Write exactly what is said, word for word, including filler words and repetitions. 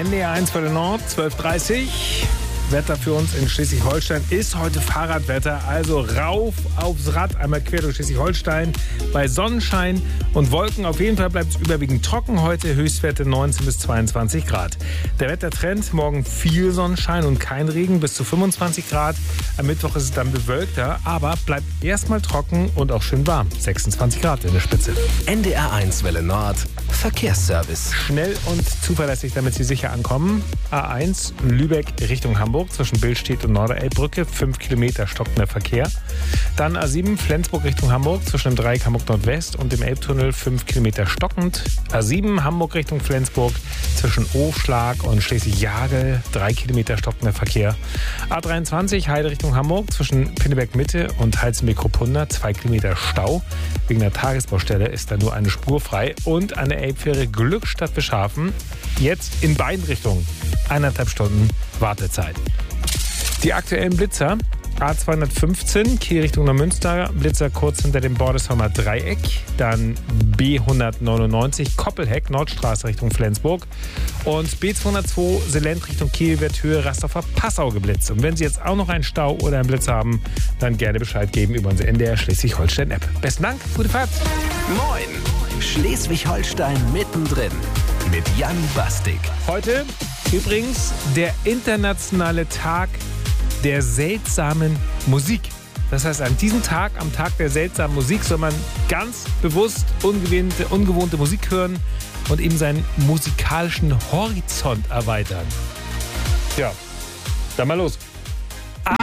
N D R eins für den Nord, zwölf Uhr dreißig. Wetter für uns in Schleswig-Holstein ist heute Fahrradwetter, also rauf aufs Rad, einmal quer durch Schleswig-Holstein bei Sonnenschein und Wolken. Auf jeden Fall bleibt es überwiegend trocken heute, Höchstwerte neunzehn bis zweiundzwanzig Grad. Der Wettertrend, morgen viel Sonnenschein und kein Regen, bis zu fünfundzwanzig Grad. Am Mittwoch ist es dann bewölkter, aber bleibt erstmal trocken und auch schön warm, sechsundzwanzig Grad in der Spitze. N D R eins Welle Nord, Verkehrsservice. Schnell und zuverlässig, damit Sie sicher ankommen. A eins Lübeck Richtung Hamburg zwischen Billstedt und Norderelbbrücke, fünf Kilometer stockender Verkehr. Dann A sieben Flensburg Richtung Hamburg zwischen dem Dreieck Hamburg Nordwest und dem Elbtunnel, fünf Kilometer stockend. A sieben Hamburg Richtung Flensburg zwischen Ofschlag und Schleswig-Jagel, drei Kilometer stockender Verkehr. A dreiundzwanzig Heide Richtung Hamburg zwischen Pinneberg Mitte und Heizenbeek-Kruppunda, zwei Kilometer Stau. Wegen der Tagesbaustelle ist da nur eine Spur frei. Und eine Elbfähre Glückstadt Bischhafen, jetzt in beiden Richtungen, eineinhalb Stunden Wartezeit. Die aktuellen Blitzer: A zweihundertfünfzehn Kiel Richtung Neumünster, Blitzer kurz hinter dem Bordesheimer Dreieck. Dann B hundertneunundneunzig Koppelheck, Nordstraße Richtung Flensburg. Und B zweihundertzwei Selent Richtung Kiel wird Höhe Rastorfer Passau geblitzt. Und wenn Sie jetzt auch noch einen Stau oder einen Blitz haben, dann gerne Bescheid geben über unsere N D R Schleswig-Holstein-App. Besten Dank, gute Fahrt. Moin, Schleswig-Holstein mittendrin mit Jan Bastik. Heute übrigens der internationale Tag der seltsamen Musik. Das heißt, an diesem Tag, am Tag der seltsamen Musik, soll man ganz bewusst ungewohnte, ungewohnte Musik hören und eben seinen musikalischen Horizont erweitern. Ja, dann mal los.